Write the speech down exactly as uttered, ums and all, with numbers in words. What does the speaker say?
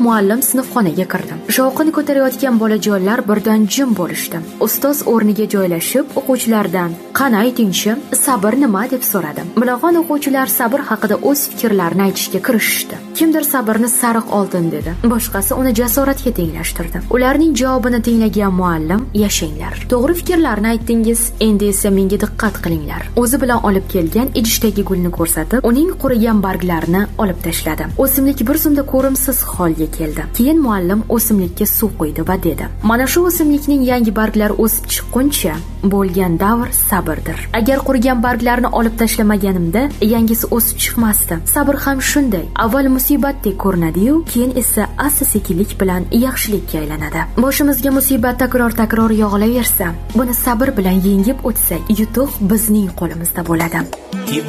muallim sinfxonaga kirdi. Shovqin ko'tarayotgan bolajonlar birdan jim bo'lishdi. Ustoz o'rniga joylashib, o'quvchilardan "Qani aytingchi, sabr nima?" deb so'radi. Bilag'on o'quvchilar sabr haqida o'z fikrlarini aytishga kirishdi. Kimdir sabrni sariq oltin dedi, boshqasi uni jasoratga tenglashtirdi. Ularning javobini tinglagan muallim "Yashanglar. To'g'ri fikrlarni aytdingiz. Endi esa menga diqqat qilinglar." O'zi bilan olib kelgan idishdagi gulni ko'rsatib, uning qurigan barglarini olib tashladi. O'simlik bir zumda ko'rimsiz holga keldi. Keyin muallim o'simlikka suv quydi va dedi: "Mana shu o'simlikning yangi barglari o'sib chiqquncha bo'lgan davr sabrdir. Agar qurigan barglarni olib tashlamaganimda, yangisi o'sib chiqmasdi. Sabr ham shunday. Avval musibatdek ko'rinadi-yu, keyin esa asta-sekinlik bilan yaxshilikka aylanadi. Boshimizga musibat takror-takror yog'ilaversa, buni sabr bilan yengib o'tsak, yutuq bizning qo'limizda bo'ladi."